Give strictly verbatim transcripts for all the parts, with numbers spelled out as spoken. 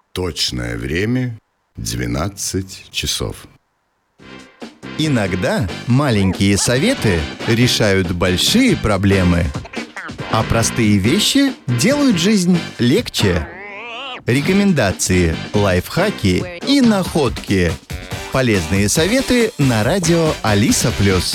Точное время двенадцать часов. Иногда маленькие советы решают большие проблемы, а простые вещи делают жизнь легче. Рекомендации, лайфхаки и находки. Полезные советы на радио Алиса Плюс.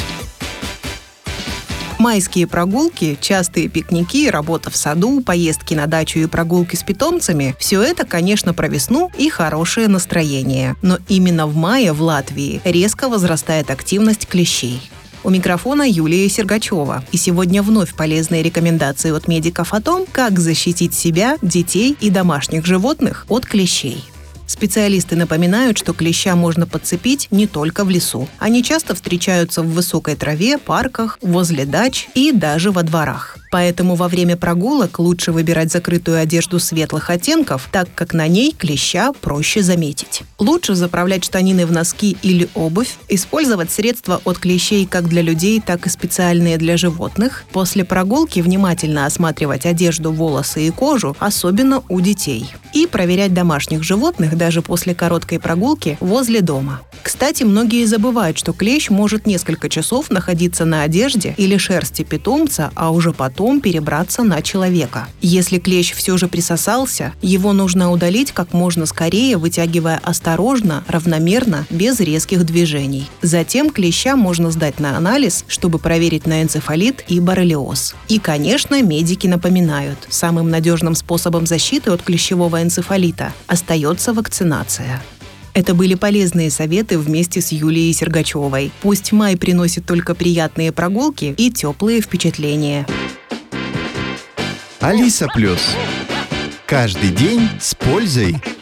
Майские прогулки, частые пикники, работа в саду, поездки на дачу и прогулки с питомцами – все это, конечно, про весну и хорошее настроение. Но именно в мае в Латвии резко возрастает активность клещей. У микрофона Юлия Сергачева. И сегодня вновь полезные рекомендации от медиков о том, как защитить себя, детей и домашних животных от клещей. Специалисты напоминают, что клеща можно подцепить не только в лесу. Они часто встречаются в высокой траве, парках, возле дач и даже во дворах. Поэтому во время прогулок лучше выбирать закрытую одежду светлых оттенков, так как на ней клеща проще заметить. Лучше заправлять штанины в носки или обувь, использовать средства от клещей как для людей, так и специальные для животных. После прогулки внимательно осматривать одежду, волосы и кожу, особенно у детей. И проверять домашних животных даже после короткой прогулки возле дома. Кстати, многие забывают, что клещ может несколько часов находиться на одежде или шерсти питомца, а уже потом перебраться на человека. Если клещ все же присосался, его нужно удалить как можно скорее, вытягивая осторожно, равномерно, без резких движений. Затем клеща можно сдать на анализ, чтобы проверить на энцефалит и боррелиоз. И, конечно, медики напоминают, самым надежным способом защиты от клещевого энцефалита остается вакцинация. Это были полезные советы вместе с Юлией Сергачевой. Пусть май приносит только приятные прогулки и теплые впечатления. Алиса Плюс. Каждый день с пользой.